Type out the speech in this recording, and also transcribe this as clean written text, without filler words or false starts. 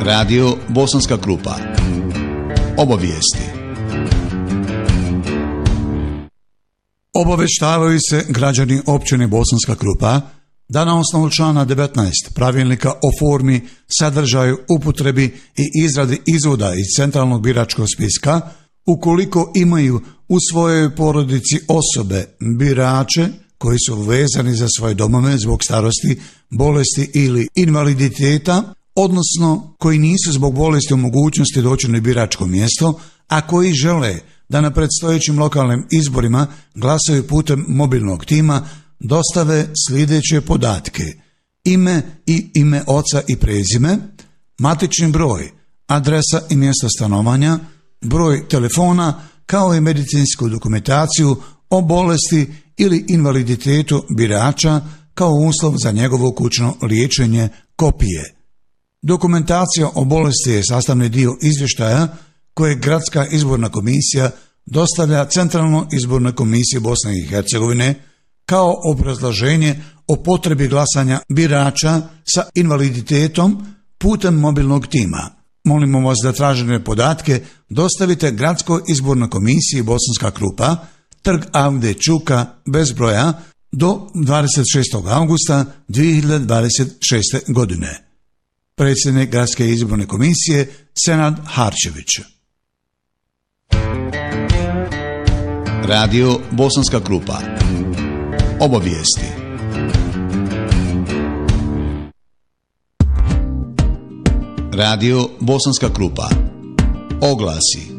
Radio Bosanska Krupa. Obavijesti. Obaveštavaju se građani općine Bosanska Krupa da na osnovu člana 19 pravilnika o formi, sadržaju, upotrebi i izradi izvoda iz centralnog biračkog spiska, ukoliko imaju u svojoj porodici osobe, birače, koji su vezani za svoje domove zbog starosti, bolesti ili invaliditeta, odnosno koji nisu zbog bolesti u mogućnosti doći na biračko mjesto, a koji žele da na predstojećim lokalnim izborima glasaju putem mobilnog tima, dostave sljedeće podatke: ime i ime oca i prezime, matični broj, adresa i mjesto stanovanja, broj telefona, kao i medicinsku dokumentaciju o bolesti ili invaliditetu birača kao uslov za njegovo kućno liječenje, kopije. Dokumentacija o bolesti je sastavni dio izvještaja koje Gradska izborna komisija dostavlja Centralnoj izbornoj komisiji Bosne i Hercegovine kao obrazloženje o potrebi glasanja birača sa invaliditetom putem mobilnog tima. Molimo vas da tražene podatke dostavite Gradskoj izbornoj komisiji Bosanska Krupa, Trg Avde Čuka, bez broja, do 26. augusta 2026. godine. Predsjednik Gradske izborne komisije Senad Harčević. Radio Bosanska Krupa. Obavijesti. Radio Bosanska Krupa. Oglasi.